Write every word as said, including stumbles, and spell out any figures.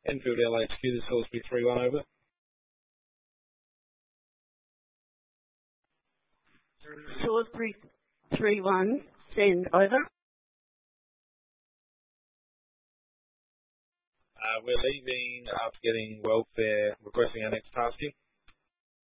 Enfield L H Q, this is Salisbury three one, over. Salisbury three one, send, over. Uh, we're leaving after getting welfare, requesting our next tasking.